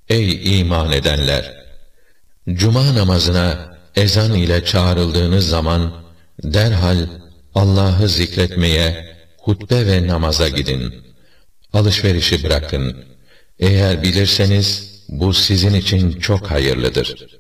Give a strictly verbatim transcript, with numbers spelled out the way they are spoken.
Ey iman edenler! Cuma namazına ezan ile çağrıldığınız zaman derhal Allah'ı zikretmeye, hutbe ve namaza gidin. Alışverişi bırakın. Eğer bilirseniz bu sizin için çok hayırlıdır.